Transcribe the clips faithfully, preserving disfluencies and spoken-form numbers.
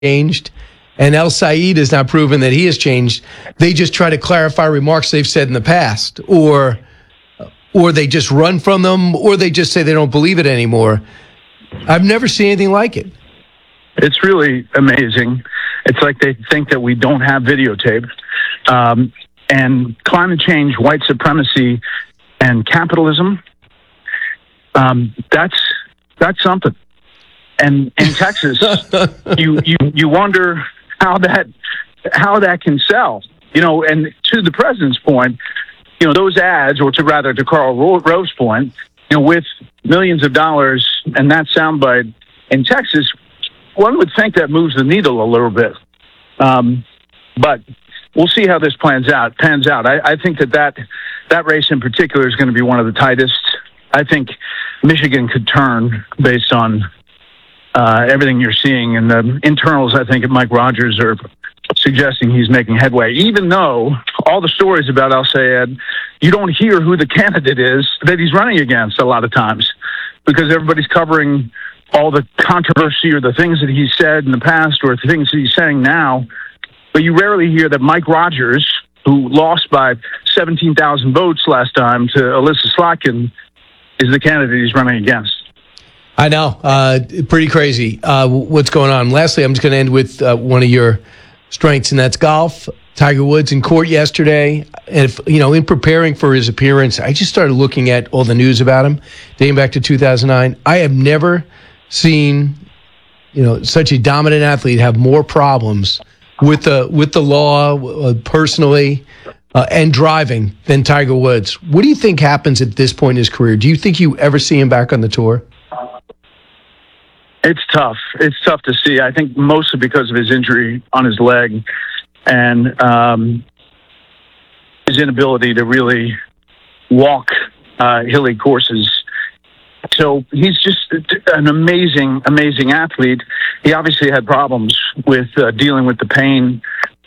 changed, and El Said has not proven that he has changed. They just try to clarify remarks they've said in the past, or or they just run from them, or they just say they don't believe it anymore. I've never seen anything like it. It's really amazing. It's like they think that we don't have videotape. Um, and climate change, white supremacy, and capitalism, um, that's that's something. And in Texas, you, you you wonder how that how that can sell. You know, and to the president's point, you know, those ads, or to rather to Karl Rove's point, you know, with millions of dollars and that soundbite in Texas, one would think that moves the needle a little bit. Um, but we'll see how this plans out. Pans out. I, I think that, that that race in particular is going to be one of the tightest. I think Michigan could turn based on uh, everything you're seeing, and the internals, I think, at Mike Rogers are suggesting he's making headway, even though all the stories about Al Sayed, you don't hear who the candidate is that he's running against a lot of times, because everybody's covering all the controversy or the things that he said in the past or the things that he's saying now. But you rarely hear that Mike Rogers, who lost by seventeen thousand votes last time to Alyssa Slotkin, is the candidate he's running against. I know. Uh, pretty crazy uh, what's going on. Lastly, I'm just going to end with uh, one of your strengths, and that's golf. Tiger Woods in court yesterday. And, if, you know, in preparing for his appearance, I just started looking at all the news about him, dating back to two thousand nine. I have never seen, you know, such a dominant athlete have more problems with the with the law, uh, personally, uh, and driving than Tiger Woods. What do you think happens at this point in his career? Do you think you ever see him back on the tour? It's tough. It's tough to see. I think mostly because of his injury on his leg and um, his inability to really walk uh, hilly courses. So he's just an amazing, amazing athlete. He obviously had problems with uh, dealing with the pain,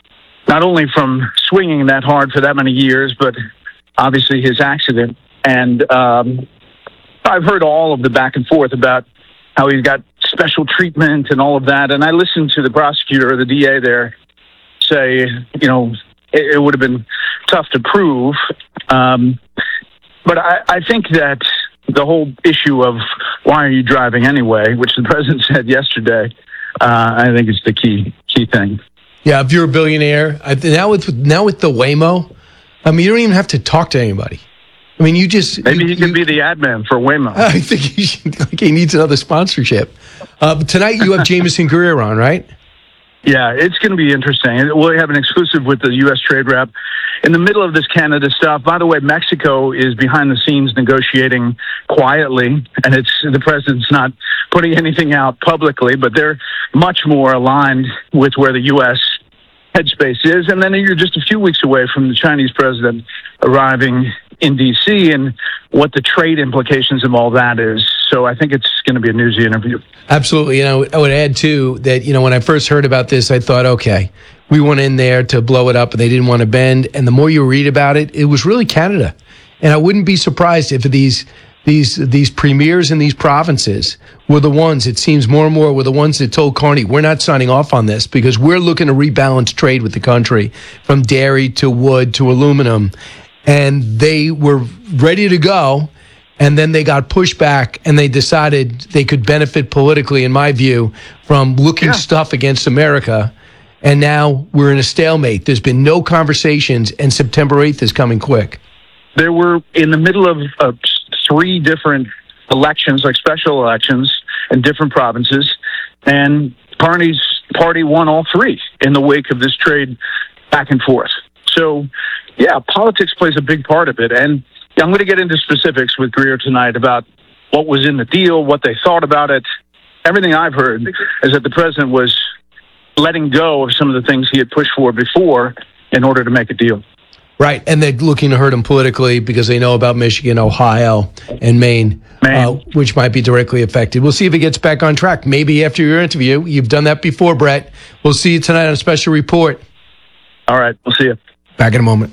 not only from swinging that hard for that many years, but obviously his accident. And um, I've heard all of the back and forth about how he's got special treatment and all of that. And I listened to the prosecutor or the D A there say, you know, it, it would have been tough to prove. Um, but I, I think that the whole issue of why are you driving anyway, which the president said yesterday, uh, I think is the key key thing. Yeah, if you're a billionaire, I, now with now with the Waymo, I mean, you don't even have to talk to anybody. I mean, you just... Maybe you, he can you, be the ad man for Waymo. I think he, should, like he needs another sponsorship. Uh, but tonight you have Jameson Greer on, right? Yeah, it's going to be interesting. We'll have an exclusive with the U S trade rep. In the middle of this Canada stuff, by the way, Mexico is behind the scenes negotiating quietly, and it's the president's not putting anything out publicly, but they're much more aligned with where the U S headspace is. And then you're just a few weeks away from the Chinese president arriving in D C and what the trade implications of all that is. So I think it's going to be a newsy interview. Absolutely. You know, I would add, too, that, you know, when I first heard about this, I thought, okay, we went in there to blow it up and they didn't want to bend. And the more you read about it, it was really Canada. And I wouldn't be surprised if these these these premiers in these provinces were the ones, it seems more and more, were the ones that told Carney, we're not signing off on this because we're looking to rebalance trade with the country from dairy to wood to aluminum. And they were ready to go, and then they got pushed back, and they decided they could benefit politically, in my view, from looking yeah. stuff against America. And now we're in a stalemate. There's been no conversations, and September eighth is coming quick. There were, in the middle of uh, three different elections, like special elections in different provinces, and Carney's party won all three in the wake of this trade back and forth. So, yeah, politics plays a big part of it. And I'm going to get into specifics with Greer tonight about what was in the deal, what they thought about it. Everything I've heard is that the president was letting go of some of the things he had pushed for before in order to make a deal. Right, and they're looking to hurt him politically because they know about Michigan, Ohio, and Maine, Maine. Uh, which might be directly affected. We'll see if he gets back on track. Maybe after your interview. You've done that before, Brett. We'll see you tonight on a special report. All right, we'll see you. Back in a moment.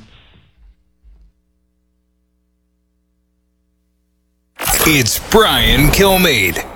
It's Brian Kilmeade.